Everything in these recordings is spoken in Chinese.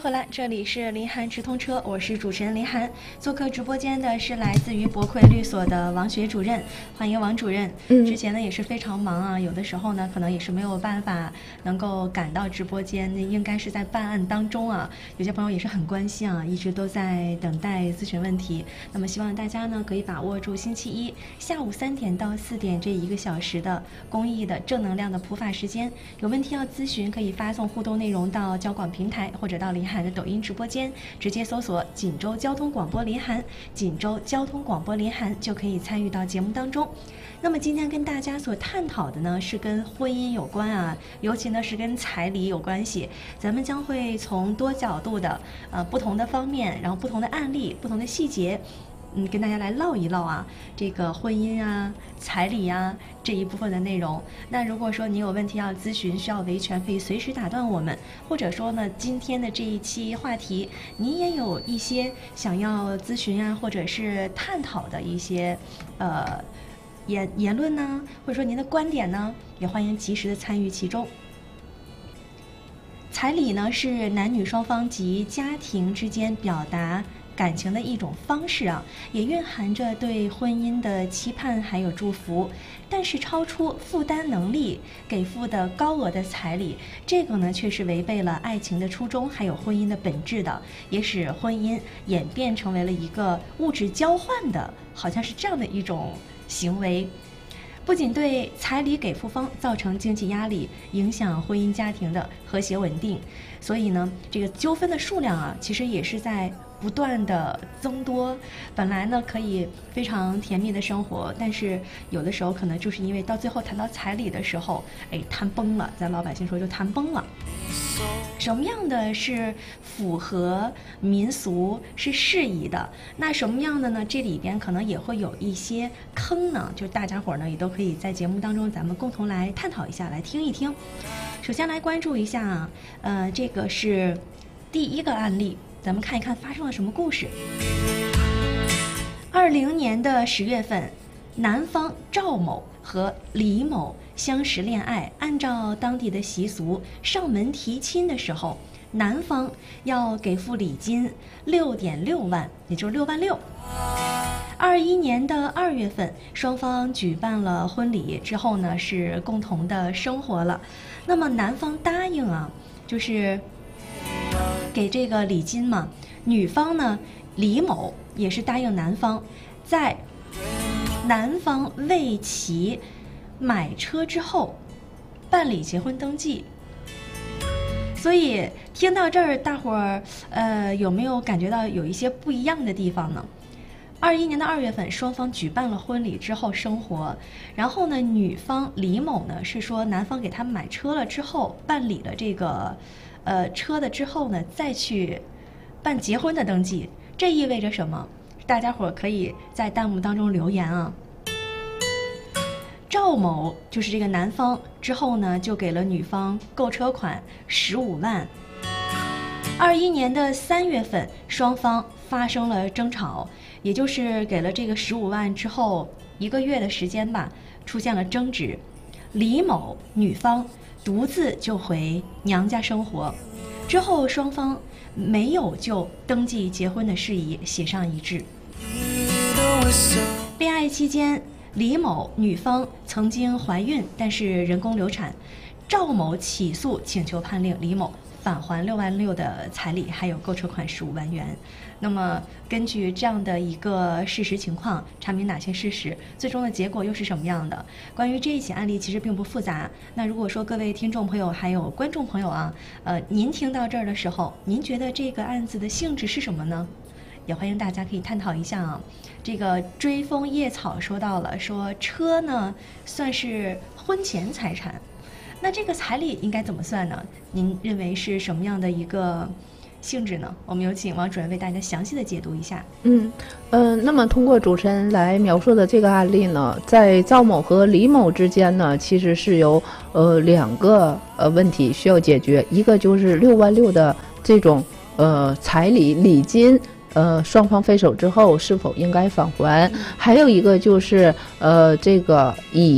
回来，这里是林涵直通车，我是主持人林涵。做客直播间的是来自于博溃律所的王学主任，欢迎王主任。之前呢也是非常忙啊，有的时候呢可能也是没有办法能够赶到直播间，应该是在办案当中啊。有些朋友也是很关心啊，一直都在等待咨询问题。那么希望大家呢可以把握住星期一下午3点到4点这1个小时的公益的正能量的普法时间，有问题要咨询可以发送互动内容到交广平台或者到林涵的抖音直播间，直接搜索锦州交通广播林涵，锦州交通广播林涵就可以参与到节目当中。那么今天跟大家所探讨的呢是跟婚姻有关啊，尤其呢是跟彩礼有关系。咱们将会从多角度的不同的方面，然后不同的案例、不同的细节，跟大家来唠一唠啊，这个婚姻啊、彩礼啊这一部分的内容。那如果说你有问题要咨询，需要维权，可以随时打断我们，或者说呢，今天的这一期话题，你也有一些想要咨询啊，或者是探讨的一些言论呢，或者说您的观点呢，也欢迎及时的参与其中。彩礼呢是男女双方及家庭之间表达感情的一种方式啊，也蕴含着对婚姻的期盼还有祝福，但是超出负担能力给付的高额的彩礼，这个呢却是违背了爱情的初衷还有婚姻的本质的，也使婚姻演变成为了一个物质交换的，好像是这样的一种行为。不仅对彩礼给付方造成经济压力，影响婚姻家庭的和谐稳定，所以呢，这个纠纷的数量啊，其实也是在不断的增多。本来呢可以非常甜蜜的生活，但是有的时候可能就是因为到最后谈到彩礼的时候，谈崩了，咱老百姓说就谈崩了。什么样的是符合民俗是适宜的，那什么样的呢，这里边可能也会有一些坑呢，就大家伙呢也都可以在节目当中咱们共同来探讨一下，来听一听。首先来关注一下这个是第一个案例，咱们看一看发生了什么故事。20年的10月份，男方赵某和李某相识恋爱，按照当地的习俗，上门提亲的时候，男方要给付礼金6.6万，也就是6万6。21年的2月份，双方举办了婚礼之后呢，是共同的生活了。那么男方答应啊，就是给这个礼金嘛，女方呢，李某也是答应男方，在男方为其买车之后办理结婚登记。所以听到这儿，大伙儿有没有感觉到有一些不一样的地方呢？21年的2月份，双方举办了婚礼之后生活，然后呢，女方李某呢是说男方给他买车了之后，办理了这个车的之后呢，再去办结婚的登记。这意味着什么？大家伙可以在弹幕当中留言啊。赵某就是这个男方，之后呢就给了女方购车款15万。21年的3月份，双方发生了争吵，也就是给了这个15万之后1个月的时间吧，出现了争执。李某女方独自就回娘家生活，之后双方没有就登记结婚的事宜协商一致。恋爱期间，李某女方曾经怀孕，但是人工流产。赵某起诉请求判令李某返还6万6的彩礼，还有购车款15万元。那么根据这样的一个事实情况，查明哪些事实，最终的结果又是什么样的？关于这一起案例其实并不复杂。那如果说各位听众朋友还有观众朋友啊，您听到这儿的时候，您觉得这个案子的性质是什么呢？也欢迎大家可以探讨一下啊。这个追风叶草说到了，说车呢算是婚前财产，那这个彩礼应该怎么算呢？您认为是什么样的一个性质呢？我们有请王主任为大家详细的解读一下。 那么通过主持人来描述的这个案例呢，在赵某和李某之间呢，其实是有2个问题需要解决，一个就是6万6的这种彩礼礼金。双方分手之后是否应该返还？还有一个就是这个以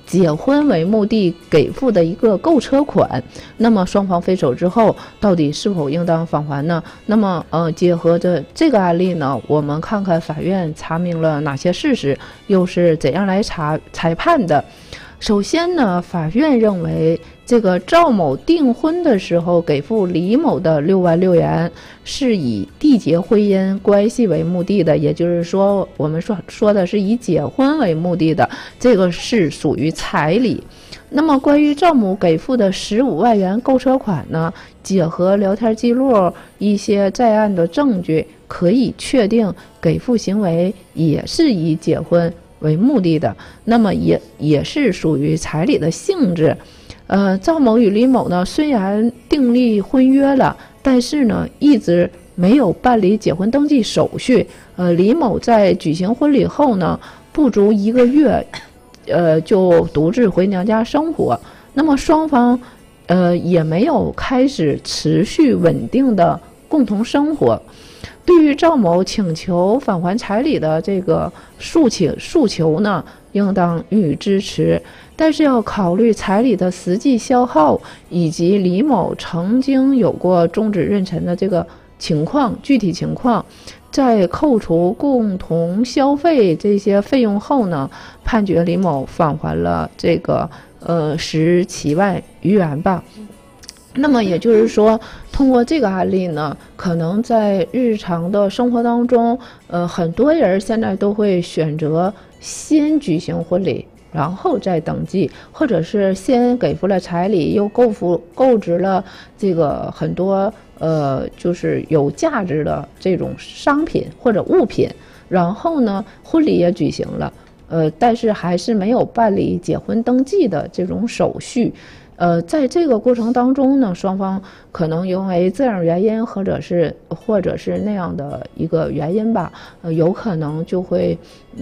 结婚为目的给付的一个购车款，那么双方分手之后，到底是否应当返还呢？那么结合着这个案例呢，我们看看法院查明了哪些事实，又是怎样来裁判的。首先呢，法院认为这个赵某订婚的时候给付李某的6万6元是以缔结婚姻关系为目的的，也就是说我们说的是以结婚为目的的，这个是属于彩礼。那么关于赵某给付的15万元购车款呢，结合聊天记录一些在案的证据，可以确定给付行为也是以结婚为目的的，那么也是属于彩礼的性质。赵某与李某呢，虽然订立婚约了，但是呢，一直没有办理结婚登记手续。李某在举行婚礼后呢，不足1个月，就独自回娘家生活。那么双方，也没有开始持续稳定的共同生活。对于赵某请求返还彩礼的这个诉求呢，应当予以支持，但是要考虑彩礼的实际消耗以及李某曾经有过终止妊娠的这个具体情况。在扣除共同消费这些费用后呢，判决李某返还了这个17万余元吧。那么也就是说，通过这个案例呢，可能在日常的生活当中，很多人现在都会选择先举行婚礼，然后再登记，或者是先给付了彩礼，又购置了这个很多就是有价值的这种商品或者物品，然后呢，婚礼也举行了，但是还是没有办理结婚登记的这种手续。在这个过程当中呢，双方可能因为这样原因，或者是那样的一个原因吧，有可能就会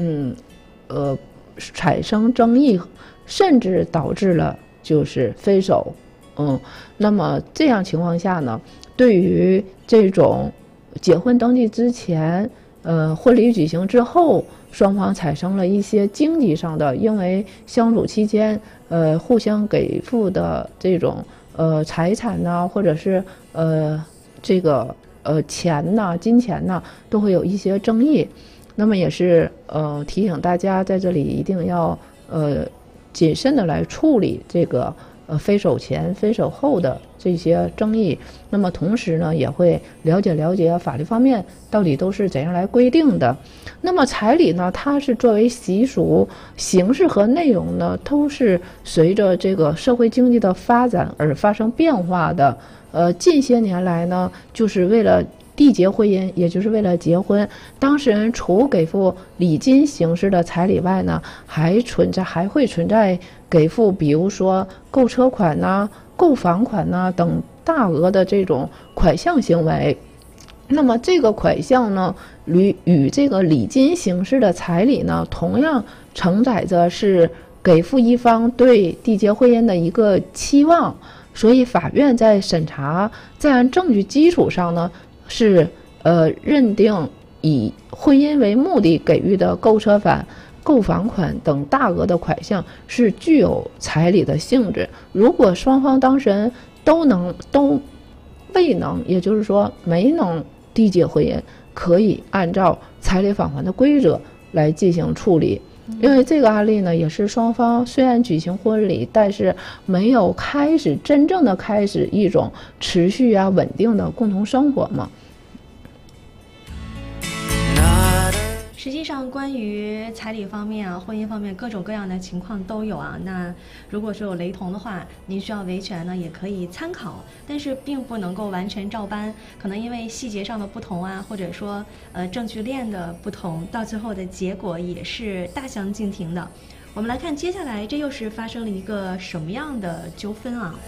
产生争议，甚至导致了就是分手。那么这样情况下呢，对于这种结婚登记之前，婚礼举行之后，双方产生了一些经济上的，因为相处期间，互相给付的这种财产呐，或者是这个钱呐、金钱呐，都会有一些争议。那么也是提醒大家在这里一定要谨慎的来处理这个分手前、分手后的这些争议。那么同时呢，也会了解法律方面到底都是怎样来规定的。那么彩礼呢，它是作为习俗，形式和内容呢，都是随着这个社会经济的发展而发生变化的。近些年来呢，就是为了缔结婚姻，也就是为了结婚，当事人除给付礼金形式的彩礼外呢，还会存在给付，比如说购车款呐、购房款呐等大额的这种款项行为。那么这个款项呢，与这个礼金形式的彩礼呢，同样承载着是给付一方对缔结婚姻的一个期望。所以法院在审查在案证据基础上呢，是认定以婚姻为目的给予的购车款、购房款等大额的款项是具有彩礼的性质。如果双方当事人都未能，也就是说没能缔结婚姻，可以按照彩礼返还的规则来进行处理。因为这个案例呢，也是双方虽然举行婚礼，但是没有真正的开始一种持续稳定的共同生活嘛。 实际上，关于彩礼方面啊、婚姻方面各种各样的情况都有啊。那如果说有雷同的话，您需要维权呢，也可以参考，但是并不能够完全照搬，可能因为细节上的不同啊，或者说证据链的不同，到最后的结果也是大相径庭的。我们来看接下来，这又是发生了一个什么样的纠纷啊？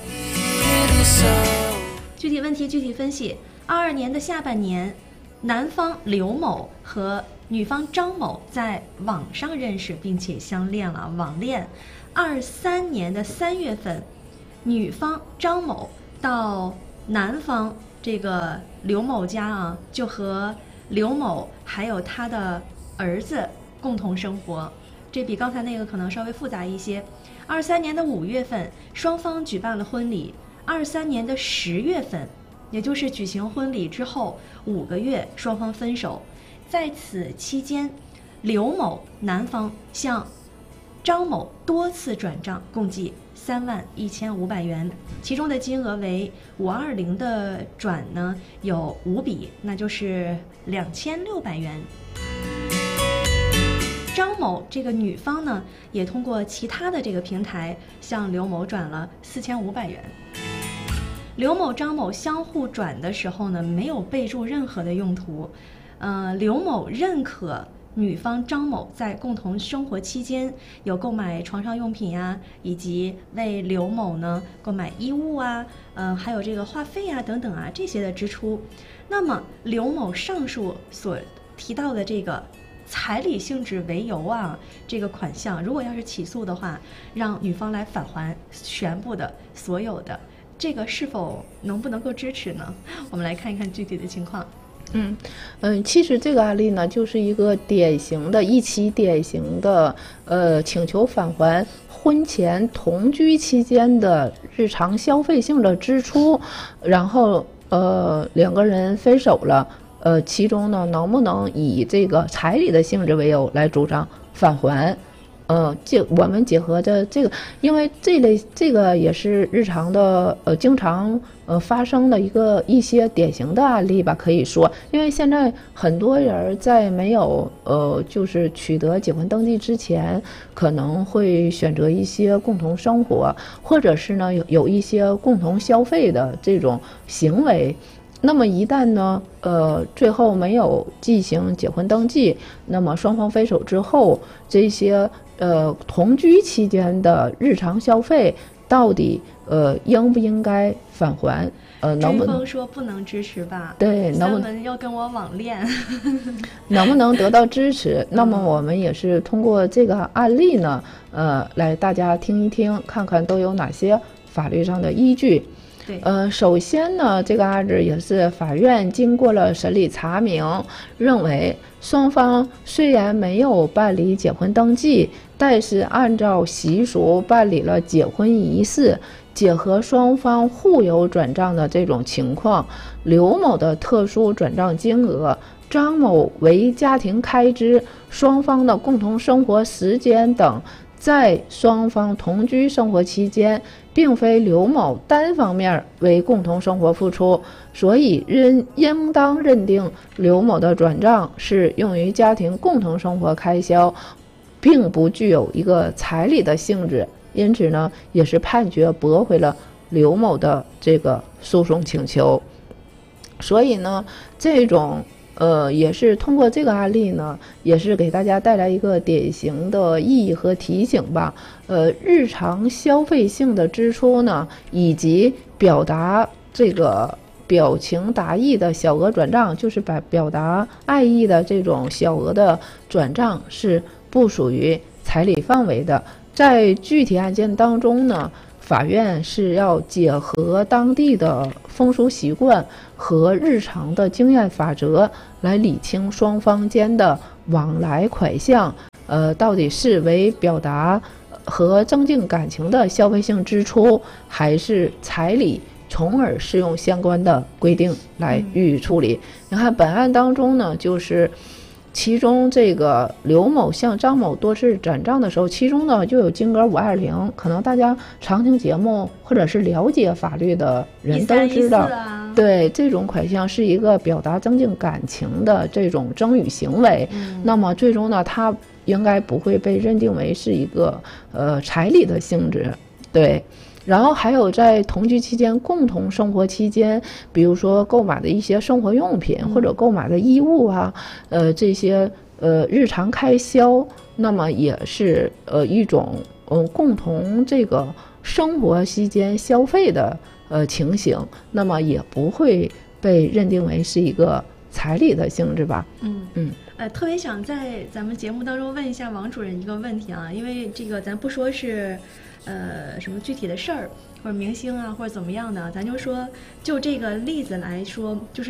具体问题具体分析。22年的下半年，男方刘某和女方张某在网上认识并且相恋了，网恋。23年的3月份，女方张某到男方这个刘某家啊，就和刘某还有他的儿子共同生活。这比刚才那个可能稍微复杂一些。 23年的5月份，双方举办了婚礼。23年的10月份，也就是举行婚礼之后5个月，双方分手。在此期间，刘某男方向张某多次转账，共计31500元，其中的金额为520的转呢有5笔，那就是2600元。张某这个女方呢，也通过其他的这个平台向刘某转了4500元。刘某、张某相互转的时候呢，没有备注任何的用途。刘某认可女方张某在共同生活期间有购买床上用品呀，以及为刘某呢购买衣物啊，还有这个话费啊等等啊这些的支出。那么刘某上述所提到的这个彩礼性质为由啊，这个款项如果要是起诉的话，让女方来返还全部的所有的，这个是否能不能够支持呢？我们来看一看具体的情况。 其实这个案例呢，就是一个一起典型的请求返还婚前同居期间的日常消费性的支出，然后两个人分手了，其中呢能不能以这个彩礼的性质为由来主张返还？我们结合着这个，因为这个也是日常的经常发生的一些典型的案例吧，可以说，因为现在很多人在没有就是取得结婚登记之前，可能会选择一些共同生活，或者是呢有一些共同消费的这种行为。那么一旦呢，最后没有进行结婚登记，那么双方分手之后，这些同居期间的日常消费到底应不应该返还？能不能说不能支持吧？ 对， 三文要跟我网恋， 能不能得到支持？那么我们也是通过这个案例呢，来大家听一听，看看都有哪些法律上的依据。首先呢，这个案子也是法院经过了审理查明，认为双方虽然没有办理结婚登记，但是按照习俗办理了结婚仪式，结合双方互有转账的这种情况，刘某的特殊转账金额，张某为家庭开支，双方的共同生活时间等，在双方同居生活期间，并非刘某单方面为共同生活付出，所以应当认定刘某的转账是用于家庭共同生活开销，并不具有一个彩礼的性质，因此呢，也是判决驳回了刘某的这个诉讼请求。所以呢，这种也是通过这个案例呢，也是给大家带来一个典型的意义和提醒吧。日常消费性的支出呢，以及表达这个表情达意的小额转账，就是表达爱意的这种小额的转账，是不属于彩礼范围的。在具体案件当中呢，法院是要结合当地的风俗习惯和日常的经验法则来理清双方间的往来款项，到底是为表达和增进感情的消费性支出，还是彩礼，从而适用相关的规定来予以处理。你看本案当中呢，就是其中这个刘某向张某多次转账的时候，其中呢就有金额520，可能大家常听节目或者是了解法律的人都知道，对，这种款项是一个表达增进感情的这种赠与行为，那么最终呢，它应该不会被认定为是一个彩礼的性质，对。然后还有在同居期间、共同生活期间，比如说购买的一些生活用品或者购买的衣物啊，这些日常开销，那么也是一种共同这个生活期间消费的情形，那么也不会被认定为是一个彩礼的性质吧。 特别想在咱们节目当中问一下王主任一个问题啊，因为这个咱不说是什么具体的事儿或者明星啊或者怎么样的，咱就说就这个例子来说，就是